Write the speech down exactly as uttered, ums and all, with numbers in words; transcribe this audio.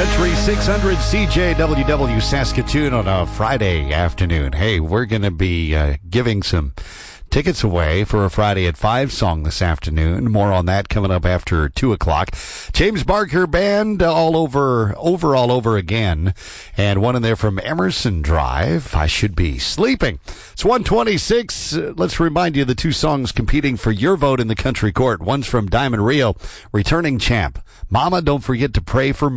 Country six hundred C J W W Saskatoon on a Friday afternoon. Hey, we're going to be uh, giving some tickets away for a Friday at five song this afternoon. More on that coming up after two o'clock. James Barker Band uh, all over, over, all over again. And one in there from Emerson Drive, I Should Be Sleeping. It's one twenty-six. Uh, let's remind you the two songs competing for your vote in the Country Court. One's from Diamond Rio, Returning Champ. Mama, Don't Forget to Pray for Me.